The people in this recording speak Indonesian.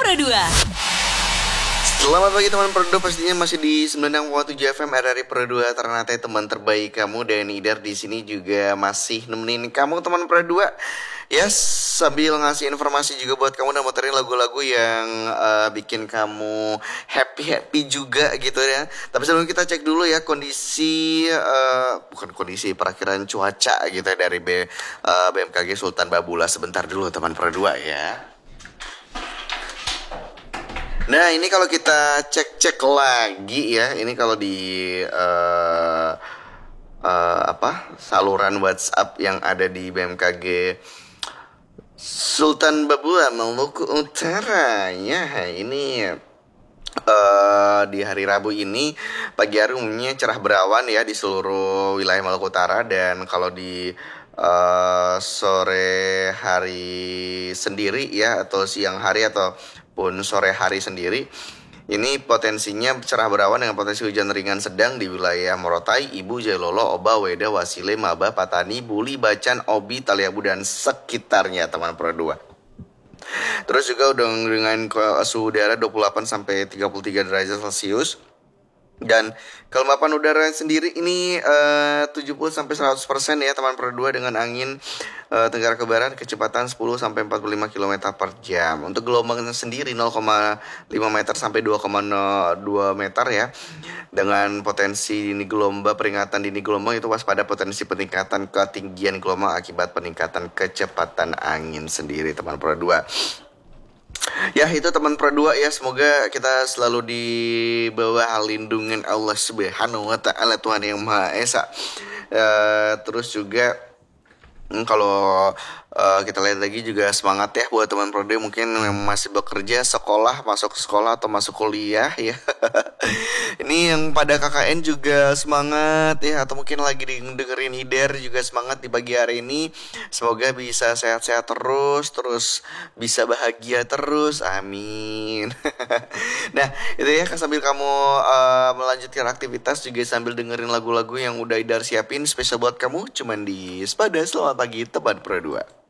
Pro 2. Selamat pagi teman Pro 2, pastinya masih di 96,7 FM RRI Pro 2, Ternate, teman terbaik kamu. Dan Idar di sini juga masih nemenin kamu teman Pro 2. Ya, sambil ngasih informasi juga buat kamu dan muterin lagu-lagu yang bikin kamu happy juga gitu ya. Tapi sebelum kita cek dulu ya kondisi bukan kondisi perakhiran cuaca gitu ya dari BMKG Sultan Babula sebentar dulu teman Pro 2 ya. Nah ini kalau kita cek lagi ya, ini kalau di saluran WhatsApp yang ada di BMKG Sultan Babula Maluku Utara ya, ini di hari Rabu ini pagi hari umumnya cerah berawan ya di seluruh wilayah Maluku Utara. Dan kalau di sore hari sendiri ya, atau siang hari ataupun sore hari sendiri, ini potensinya cerah berawan dengan potensi hujan ringan sedang di wilayah Morotai, Ibu, Jailolo, Oba, Weda, Wasile, Maba, Patani, Buli, Bacan, Obi, Taliabu dan sekitarnya teman Pro 2. Terus juga udah dengan suhu udara 28 sampai 33 derajat Celcius. Dan kelembapan udara sendiri ini 70 sampai 100% ya teman Pro 2, dengan angin tenggara ke barat kecepatan 10 sampai 45 km per jam. Untuk gelombang sendiri 0,5 meter sampai 2,2 meter ya. Dengan potensi dini gelombang, peringatan dini gelombang itu waspada potensi peningkatan ketinggian gelombang akibat peningkatan kecepatan angin sendiri teman Pro 2. Ya itu teman Pro 2 ya, semoga kita selalu di bawah lindungan Allah Subhanahu wa Ta'ala, Tuhan yang Maha Esa. Terus juga kalau kita lihat lagi juga semangat ya buat teman Pro 2 mungkin yang masih bekerja, sekolah, masuk sekolah atau masuk kuliah ya. Ini yang pada KKN juga semangat ya, atau mungkin lagi dengerin Hider juga semangat di pagi hari ini. Semoga bisa sehat-sehat terus bisa bahagia terus, amin. Nah itu ya, sambil kamu melanjutkan aktivitas juga sambil dengerin lagu-lagu yang udah Idar siapin spesial buat kamu cuman di Spada. Selamat pagi teman Pro 2.